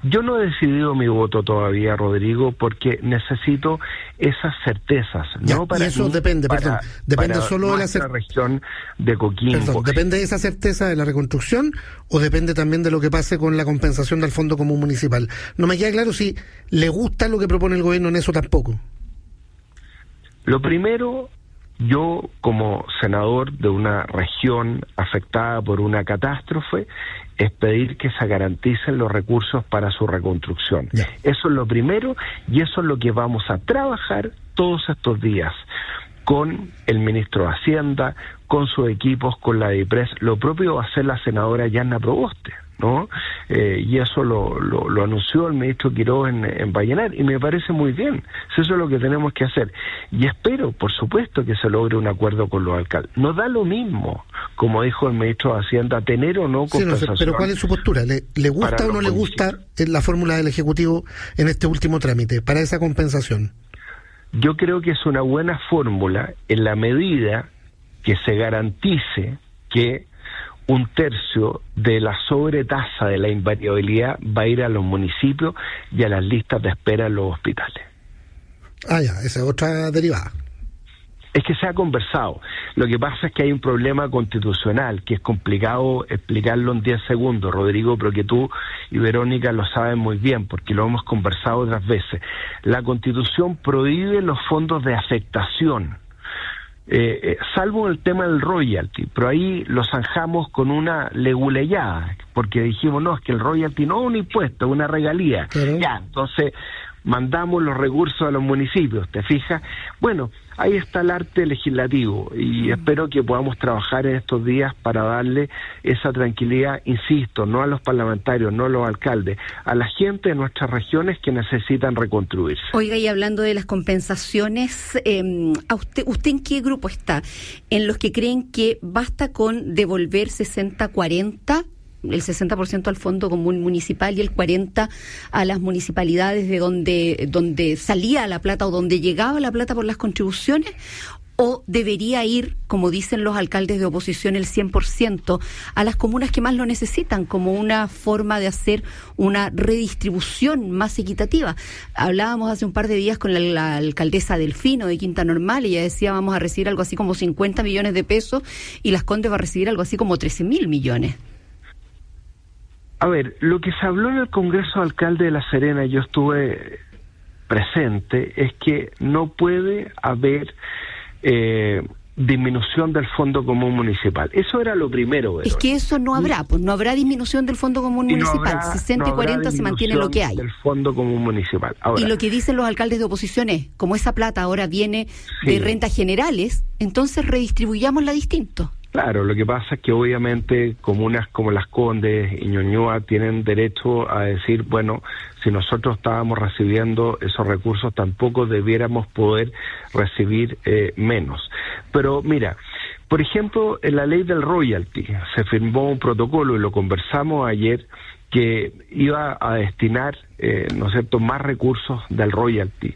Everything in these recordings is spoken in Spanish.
Yo no he decidido mi voto todavía, Rodrigo, porque necesito esas certezas. Ya, no para y eso mí, depende solo de la región de Coquimbo. ¿Depende de esa certeza de la reconstrucción o depende también de lo que pase con la compensación del Fondo Común Municipal? No me queda claro si le gusta lo que propone el gobierno en eso tampoco. Lo primero, yo como senador de una región afectada por una catástrofe, es pedir que se garanticen los recursos para su reconstrucción. Ya. Eso es lo primero y eso es lo que vamos a trabajar todos estos días con el ministro de Hacienda, con sus equipos, con la DIPRES. Lo propio va a hacer la senadora Yanna Proboste, ¿no? Y eso lo anunció el ministro Quiroga en Vallenar, y me parece muy bien. Eso es lo que tenemos que hacer. Y espero, por supuesto, que se logre un acuerdo con los alcaldes. No da lo mismo, como dijo el ministro de Hacienda, tener o no compensación. Sí, pero ¿cuál es su postura? ¿Le gusta o no le gusta la fórmula del Ejecutivo en este último trámite para esa compensación? Yo creo que es una buena fórmula en la medida que se garantice que 1/3 de la sobretasa de la invariabilidad va a ir a los municipios y a las listas de espera en los hospitales. Ah, ya, esa es otra derivada. Es que se ha conversado. Lo que pasa es que hay un problema constitucional que es complicado explicarlo en 10 segundos, Rodrigo, pero que tú y Verónica lo saben muy bien porque lo hemos conversado otras veces. La Constitución prohíbe los fondos de afectación, salvo el tema del royalty, pero ahí lo zanjamos con una leguleyada, porque dijimos, no, es que el royalty no es un impuesto, es una regalía. Pero... ya, entonces mandamos los recursos a los municipios, ¿te fijas? Bueno, ahí está el arte legislativo y espero que podamos trabajar en estos días para darle esa tranquilidad, insisto, no a los parlamentarios, no a los alcaldes, a la gente de nuestras regiones que necesitan reconstruirse. Oiga, y hablando de las compensaciones, ¿usted en qué grupo está? ¿En los que creen que basta con devolver 60-40? El 60% al Fondo Común Municipal y el 40% a las municipalidades de donde salía la plata o donde llegaba la plata por las contribuciones, o debería ir, como dicen los alcaldes de oposición, el 100% a las comunas que más lo necesitan, como una forma de hacer una redistribución más equitativa. Hablábamos hace un par de días con la alcaldesa Delfino de Quinta Normal, y ella decía, vamos a recibir algo así como 50 millones de pesos y Las Condes va a recibir algo así como 13.000 millones. A ver, lo que se habló en el Congreso de Alcalde de La Serena, yo estuve presente, es que no puede haber disminución del Fondo Común Municipal. Eso era lo primero, Verónica. Es que eso no habrá, pues no habrá disminución del Fondo Común Municipal. 60 y 40 se mantiene lo que hay. Del Fondo Común Municipal. Ahora, y lo que dicen los alcaldes de oposición es, como esa plata ahora viene de rentas generales, entonces redistribuyámosla distinto. Claro, lo que pasa es que obviamente comunas como Las Condes y Ñuñoa tienen derecho a decir, bueno, si nosotros estábamos recibiendo esos recursos, tampoco debiéramos poder recibir menos. Pero mira, por ejemplo, en la ley del royalty se firmó un protocolo, y lo conversamos ayer, que iba a destinar, ¿no es cierto?, más recursos del royalty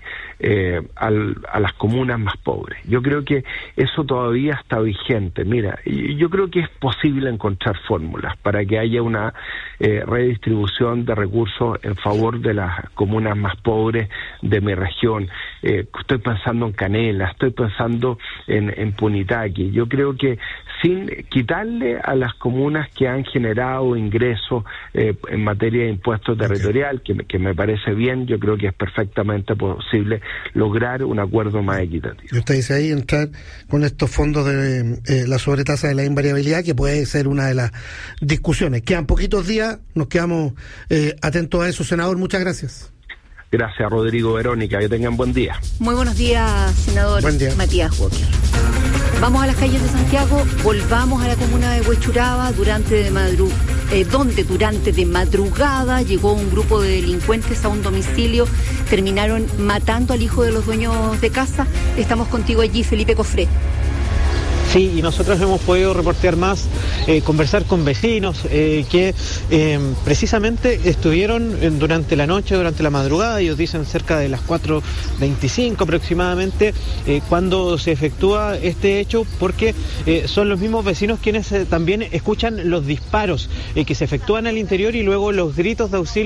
a las comunas más pobres. Yo creo que eso todavía está vigente. Mira, yo creo que es posible encontrar fórmulas para que haya una redistribución de recursos en favor de las comunas más pobres de mi región. Estoy pensando en Canela, estoy pensando en Punitaqui. Yo creo que sin quitarle a las comunas que han generado ingresos en materia de impuesto territorial, que me parece bien, yo creo que es perfectamente posible lograr un acuerdo más equitativo. Y usted dice ahí entrar con estos fondos de la sobretasa de la invariabilidad, que puede ser una de las discusiones. Quedan poquitos días, nos quedamos atentos a eso, senador. Muchas gracias. Gracias, Rodrigo, Verónica, que tengan buen día. Muy buenos días, senador. Buen día. Matías Walker. Vamos a las calles de Santiago, volvamos a la comuna de Huechuraba, donde durante de madrugada llegó un grupo de delincuentes a un domicilio, terminaron matando al hijo de los dueños de casa. Estamos contigo allí, Felipe Cofré. Sí, y nosotros hemos podido reportear más, conversar con vecinos que precisamente estuvieron durante la noche, durante la madrugada, ellos dicen cerca de las 4:25 aproximadamente, cuando se efectúa este hecho, porque son los mismos vecinos quienes también escuchan los disparos que se efectúan al interior y luego los gritos de auxilio